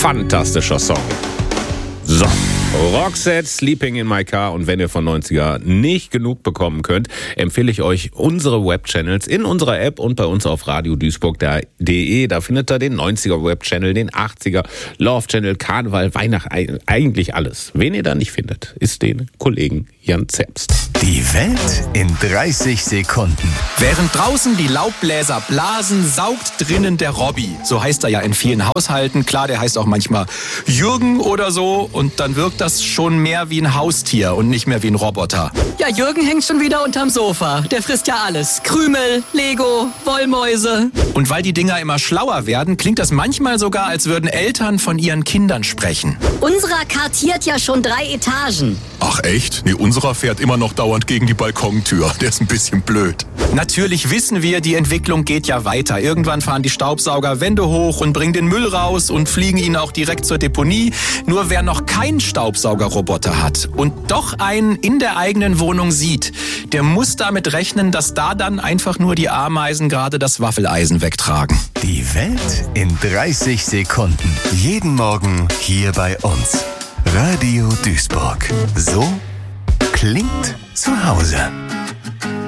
Fantastischer Song. So, Roxette, Sleeping in My Car. Und wenn ihr von 90er nicht genug bekommen könnt, empfehle ich euch unsere Webchannels in unserer App und bei uns auf radioduisburg.de. Da findet ihr den 90er Webchannel, den 80er Love Channel, Karneval, Weihnachten, eigentlich alles. Wen ihr da nicht findet, ist den Kollegen Jan Zerbst. Die Welt in 30 Sekunden. Während draußen die Laubbläser blasen, saugt drinnen der Robby. So heißt er ja in vielen Haushalten. Klar, der heißt auch manchmal Jürgen oder so. Und dann wirkt das schon mehr wie ein Haustier und nicht mehr wie ein Roboter. Ja, Jürgen hängt schon wieder unterm Sofa. Der frisst ja alles. Krümel, Lego, Wollmäuse. Und weil die Dinger immer schlauer werden, klingt das manchmal sogar, als würden Eltern von ihren Kindern sprechen. Unserer kartiert ja schon 3 Etagen. Ach echt? Nee, unserer fährt immer noch dauernd gegen die Balkontür. Der ist ein bisschen blöd. Natürlich wissen wir, die Entwicklung geht ja weiter. Irgendwann fahren die Staubsauger Wände hoch und bringen den Müll raus und fliegen ihn auch direkt zur Deponie. Nur wer noch keinen Staubsaugerroboter hat und doch einen in der eigenen Wohnung sieht, der muss damit rechnen, dass da dann einfach nur die Ameisen gerade das Waffeleisen wegtragen. Die Welt in 30 Sekunden. Jeden Morgen hier bei uns. Radio Duisburg. So klingt zu Hause.